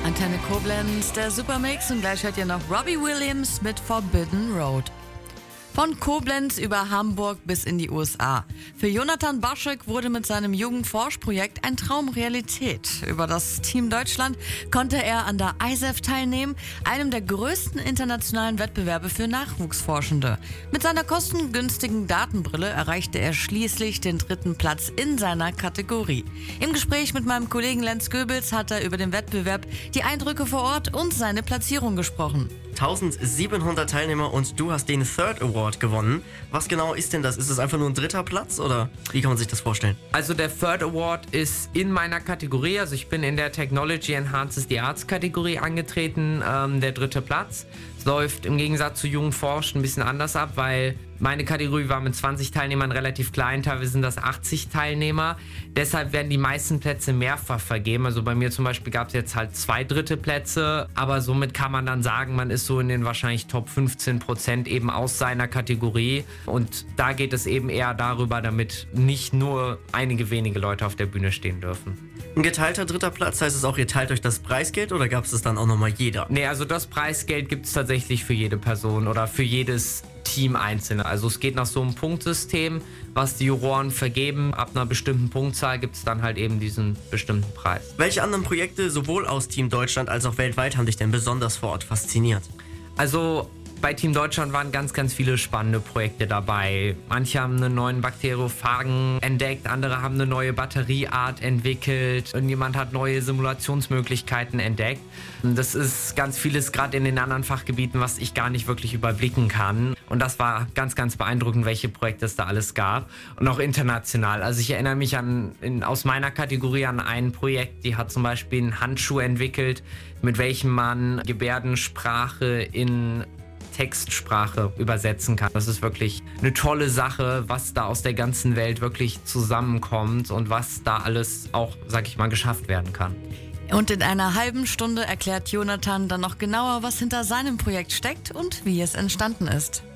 Antenne Koblenz, der Supermix, und gleich hört ihr noch Robbie Williams mit Forbidden Road. Von Koblenz über Hamburg bis in die USA. Für Jonathan Baschek wurde mit seinem Jugendforschprojekt ein Traum Realität. Über das Team Deutschland konnte er an der ISEF teilnehmen, einem der größten internationalen Wettbewerbe für Nachwuchsforschende. Mit seiner kostengünstigen Datenbrille erreichte er schließlich den 3. Platz in seiner Kategorie. Im Gespräch mit meinem Kollegen Lenz Goebels hat er über den Wettbewerb, die Eindrücke vor Ort und seine Platzierung gesprochen. 1700 Teilnehmer und du hast den Third Award gewonnen. Was genau ist denn das? Ist es einfach nur ein 3. Platz oder wie kann man sich das vorstellen? Also der Third Award ist in meiner Kategorie, also ich bin in der Technology Enhances the Arts Kategorie angetreten, der 3. Platz. Es läuft im Gegensatz zu Jugend forscht ein bisschen anders ab, weil meine Kategorie war mit 20 Teilnehmern relativ klein, teilweise sind das 80 Teilnehmer. Deshalb werden die meisten Plätze mehrfach vergeben. Also bei mir zum Beispiel gab es jetzt halt 2 dritte Plätze, aber somit kann man dann sagen, man ist so in den wahrscheinlich Top 15% eben aus seiner Kategorie. Und da geht es eben eher darüber, damit nicht nur einige wenige Leute auf der Bühne stehen dürfen. Ein geteilter 3. Platz, heißt es auch, ihr teilt euch das Preisgeld oder gab es das dann auch nochmal jeder? Nee, also das Preisgeld gibt es tatsächlich für jede Person oder für jedes Team einzelne. Also es geht nach so einem Punktsystem, was die Juroren vergeben. Ab einer bestimmten Punktzahl gibt es dann halt eben diesen bestimmten Preis. Welche anderen Projekte sowohl aus Team Deutschland als auch weltweit haben dich denn besonders vor Ort fasziniert? Also bei Team Deutschland waren ganz, ganz viele spannende Projekte dabei. Manche haben einen neuen Bakteriophagen entdeckt, andere haben eine neue Batterieart entwickelt. Irgendjemand hat neue Simulationsmöglichkeiten entdeckt. Das ist ganz vieles gerade in den anderen Fachgebieten, was ich gar nicht wirklich überblicken kann. Und das war ganz, ganz beeindruckend, welche Projekte es da alles gab. Und auch international. Also ich erinnere mich aus meiner Kategorie an ein Projekt, die hat zum Beispiel einen Handschuh entwickelt, mit welchem man Gebärdensprache in Textsprache übersetzen kann. Das ist wirklich eine tolle Sache, was da aus der ganzen Welt wirklich zusammenkommt und was da alles auch, sag ich mal, geschafft werden kann. Und in einer halben Stunde erklärt Jonathan dann noch genauer, was hinter seinem Projekt steckt und wie es entstanden ist.